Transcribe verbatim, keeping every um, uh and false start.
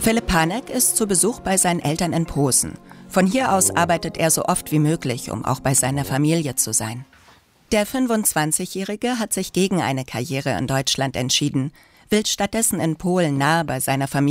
Philipp Haneck ist zu Besuch bei seinen Eltern in Posen. Von hier aus arbeitet er so oft wie möglich, um auch bei seiner Familie zu sein. Der fünfundzwanzigjährige hat sich gegen eine Karriere in Deutschland entschieden, will stattdessen in Polen nahe bei seiner Familie